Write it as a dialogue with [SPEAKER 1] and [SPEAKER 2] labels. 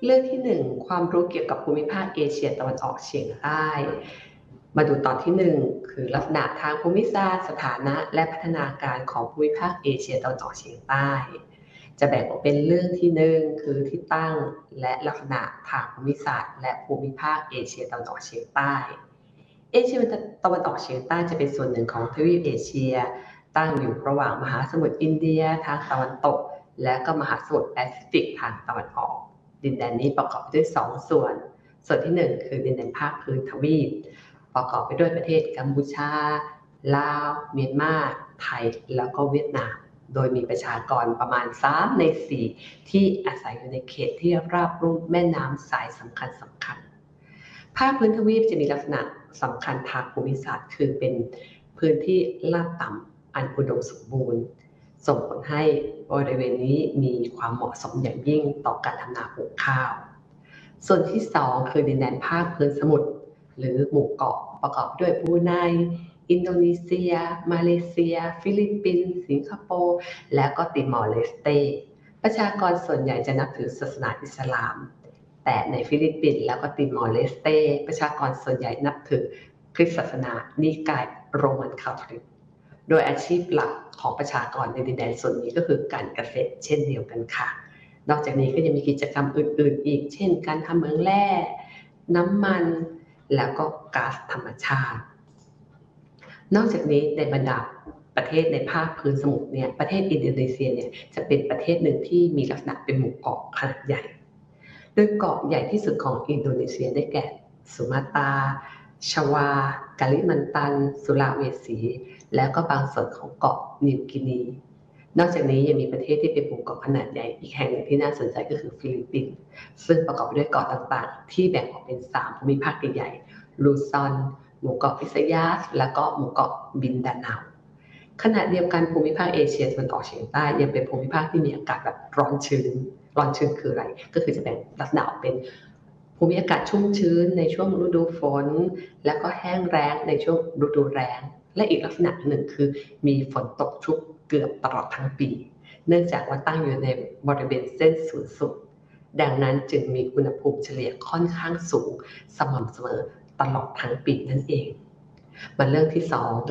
[SPEAKER 1] รื่องที่1ความรู้เกี่ยวกับภูมิภาคเอเชียตะวันออกเฉียงใต้มาดูตอนที่1คือลักษณะทางภูมิศาสตร์สถานะและพัฒนาการของภูมิภาคเอเชียตะวันออกเฉียงใต้จะแบ่งออกเป็นเรื่องที่1คือที่ตั้งและลักษณะทางภูมิศาสตร์และภูมิภาคเอเชียตะวันออกเฉียงใต้เอเชียตะวันออกเฉียงใต้จะเป็นส่วนหนึ่งของทวีปเอเชียตั้งอยู่ระหว่างมหาสมุทรอินเดียทางตะวันตกและก็มหาสมุทรแปซิฟิกทางตะวันออกดินแดนนี้ประกอบด้วย2ส่วนที่1คือดินแดนภาคพื้นทวีปประกอบไปด้วยประเทศกัมพูชาลาวเมียนมาไทยแล้วก็เวียดนามโดยมีประชากรประมาณ3ใน4ที่อาศัยอยู่ในเขตที่ราบลุ่มแม่น้ำสายสำคัญภาคพื้นทวีปจะมีลักษณะสำคัญทางภูมิศาสตร์คือเป็นพื้นที่ลาดต่ำอันอุดมสมบูรณ์ส่งผลให้บริเวณนี้มีความเหมาะสมอย่างยิ่งต่อการทำนาปลูกข้าวส่วนที่2คือดินแดนภาคพื้นสมุทรหรือหมู่เกาะประกอบด้วยบรูไนอินโดนีเซียมาเลเซียฟิลิปปินส์สิงคโปร์และก็ติมอร์เลสเตประชากรส่วนใหญ่จะนับถือศาสนาอิสลามแต่ในฟิลิปปินส์แล้วก็ติมอร์เลสเตประชากรส่วนใหญ่นับถือคริสต์ศาสนานิกายโรมันคาทอลิกโดยอาชีพหลักของประชากรในดินแดนส่วนนี้ก็คือการเกษตรเช่นเดียวกันค่ะนอกจากนี้ก็ยังมีกิจกรรมอื่นๆอีกเช่นการทำเหมืองแร่น้ำมันแล้วก็ก๊าซธรรมชาตินอกจากนี้ในบรรดาประเทศในภาคพื้นสมุทรเนี่ยประเทศอินโดนีเซียเนี่ยจะเป็นประเทศหนึ่งที่มีลักษณะเป็นหมู่เกาะขนาดใหญ่โดยเกาะใหญ่ที่สุดของอินโดนีเซียได้แก่สุมาตราชวากาลิมันตันสุลาเวสีแล้วก็บางส่วนของเกาะนิวกินีนอกจากนี้ยังมีประเทศที่เป็นหมู่เกาะขนาดใหญ่อีกแห่งหนึ่งที่น่าสนใจก็คือฟิลิปปินส์ซึ่งประกอบไปด้วยเกาะต่างๆที่แบ่งออกเป็น3ภูมิภาคใหญ่ๆลูซอนหมู่เกาะวิซายาสและก็หมู่เกาะบินดาเนาขณะเดียวกันภูมิภาคเอเชียตะวันออกเฉียงใต้ยังเป็นภูมิภาคที่มีอากาศแบบร้อนชื้นคืออะไรก็คือจะแบ่งลักษณะออกเป็นภูมิอากาศชุ่มชื้นในช่วงฤดูฝนและก็แห้งแล้งในช่วงฤดูแล้งและอีกลักษณะหนึ่งคือมีฝนตกชุกเกือบตลอดทั้งปีเนื่องจากว่าตั้งอยู่ในบริเวณเส้นศูนย์สูตรดังนั้นจึงมีอุณหภูมิเฉลี่ยค่อนข้างสูงสม่ำเสมอตลอดทั้งปีนั่นเองมาเรื่องที่2